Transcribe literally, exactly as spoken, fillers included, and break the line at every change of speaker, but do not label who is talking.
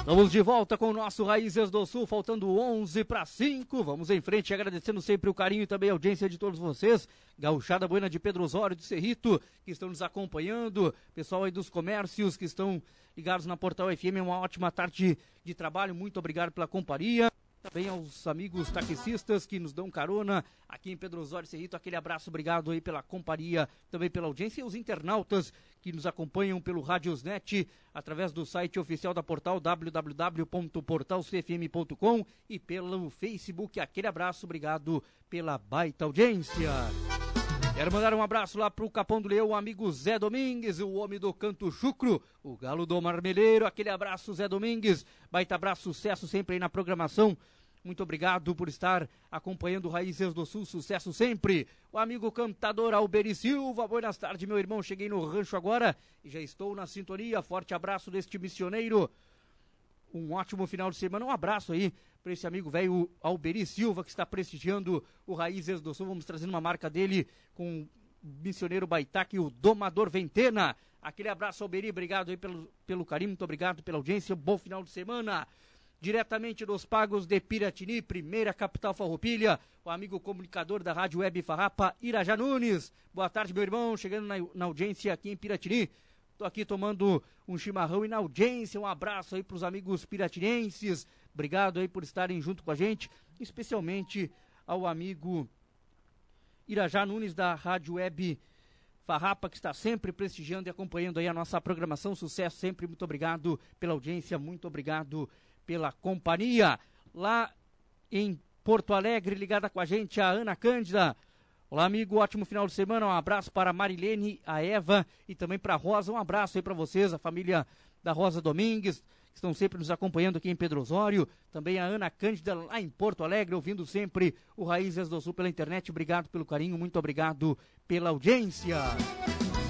Estamos de volta com o nosso Raízes do Sul, faltando onze para cinco. Vamos em frente, agradecendo sempre o carinho e também a audiência de todos vocês. Gauchada Buena de Pedro Osório, de Cerrito, que estão nos acompanhando. Pessoal aí dos comércios que estão ligados na Portal F M, uma ótima tarde de trabalho. Muito obrigado pela companhia. Também aos amigos taxistas que nos dão carona aqui em Pedro Osório, Cerrito, aquele abraço, obrigado aí pela companhia, também pela audiência, e os internautas que nos acompanham pelo Radiosnet, através do site oficial da Portal, w w w ponto portal c f m ponto com, e pelo Facebook, aquele abraço, obrigado pela baita audiência. Quero mandar um abraço lá pro Capão do Leão, o amigo Zé Domingues, o homem do canto chucro, o galo do marmeleiro, aquele abraço, Zé Domingues, baita abraço, sucesso sempre aí na programação. Muito obrigado por estar acompanhando Raízes do Sul, sucesso sempre. O amigo cantador Alberi Silva, boas tardes, meu irmão, cheguei no rancho agora e já estou na sintonia, forte abraço deste missioneiro. Um ótimo final de semana, um abraço aí para esse amigo velho Alberi Silva, que está prestigiando o Raízes do Sul. Vamos trazendo uma marca dele com o missioneiro Baitaque, o Domador Ventena. Aquele abraço, Alberi, obrigado aí pelo, pelo carinho, muito obrigado pela audiência, bom final de semana. Diretamente dos Pagos de Piratini, primeira capital farroupilha, o amigo comunicador da Rádio Web Farrapa, Irajá Nunes. Boa tarde, meu irmão, chegando na, na audiência aqui em Piratini. Estou aqui tomando um chimarrão e na audiência, um abraço aí para os amigos piratinenses. Obrigado aí por estarem junto com a gente, especialmente ao amigo Irajá Nunes da Rádio Web Farrapa, que está sempre prestigiando e acompanhando aí a nossa programação. Sucesso sempre, muito obrigado pela audiência, muito obrigado pela companhia. Lá em Porto Alegre, ligada com a gente, a Ana Cândida. Olá, amigo, ótimo final de semana, um abraço para a Marilene, a Eva e também para a Rosa, um abraço aí para vocês, a família da Rosa Domingues, que estão sempre nos acompanhando aqui em Pedro Osório, também a Ana Cândida lá em Porto Alegre, ouvindo sempre o Raízes do Sul pela internet. Obrigado pelo carinho, muito obrigado pela audiência.